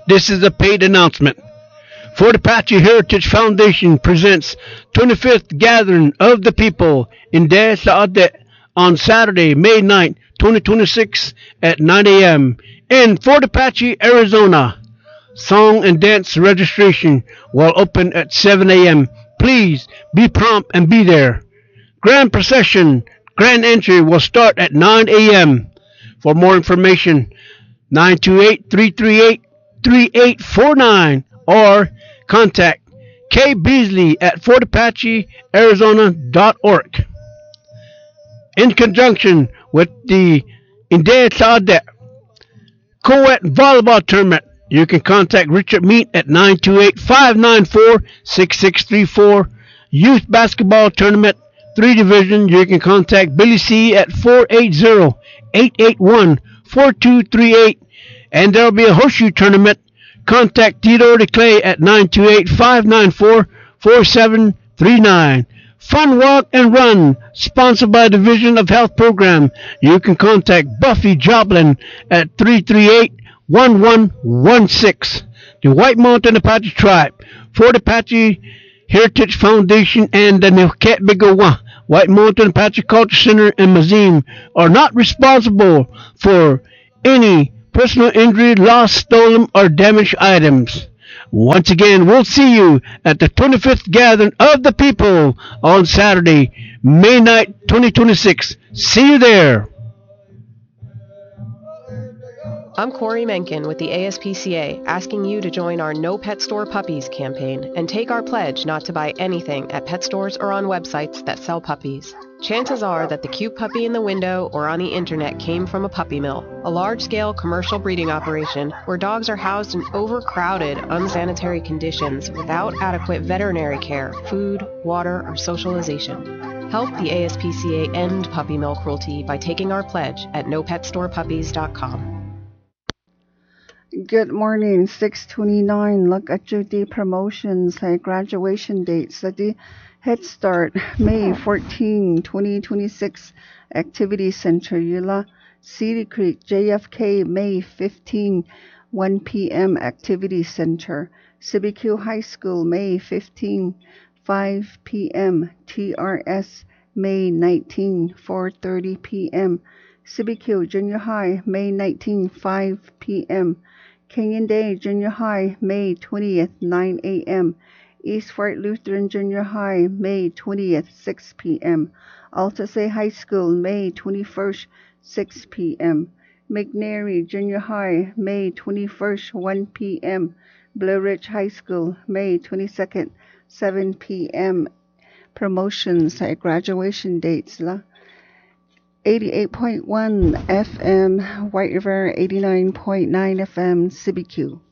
This is a paid announcement. Fort Apache Heritage Foundation presents 25th Gathering of the People in Des Laudet on Saturday, May 9th, 2026 at 9 a.m. in Fort Apache, Arizona. Song and dance registration will open at 7 a.m. Please be prompt and be there. Grand procession, grand entry will start at 9 a.m. For more information, 928-338-3849 or contact K. Beasley at fortapachearizona.org. In conjunction with the Inde Saudet Co-ed Volleyball Tournament, you can contact Richard Meat at 928-594-6634. Youth Basketball Tournament, 3 Division, you can contact Billy C at 480-881-4238. And there will be a horseshoe tournament. Contact Tito DeClay at 928-594-4739. Fun Walk and Run, sponsored by Division of Health Program. You can contact Buffy Joblin at 338-1116. The White Mountain Apache Tribe, Fort Apache Heritage Foundation, and the Neuquén Bigawa White Mountain Apache Culture Center and Museum are not responsible for any personal injury, lost, stolen, or damaged items. Once again, we'll see you at the 25th Gathering of the People on Saturday, May 9th, 2026. See you there. I'm Corey Menken with the ASPCA, asking you to join our No Pet Store Puppies campaign and take our pledge not to buy anything at pet stores or on websites that sell puppies. Chances are that the cute puppy in the window or on the internet came from a puppy mill, a large-scale commercial breeding operation where dogs are housed in overcrowded, unsanitary conditions without adequate veterinary care, food, water, or socialization. Help the ASPCA end puppy mill cruelty by taking our pledge at nopetstorepuppies.com. Good morning, 629. Look at your day promotions like graduation dates. The Head Start, May 14, 2026, Activity Center, Eula, Cedar Creek, JFK, May 15, 1 p.m., Activity Center, CBQ High School, May 15, 5 p.m., TRS, May 19, 4:30 p.m., CBQ Junior High, May 19, 5 p.m., Canyon Day Junior High, May 20th, 9 a.m., East Fort Lutheran Junior High, May 20th, 6 p.m., Altasay High School, May 21st, 6 p.m., McNairy Junior High, May 21st, 1 p.m., Blue Ridge High School, May 22nd, 7 p.m. Promotions at graduation dates. 88.1 FM, White River, 89.9 FM, CBQ.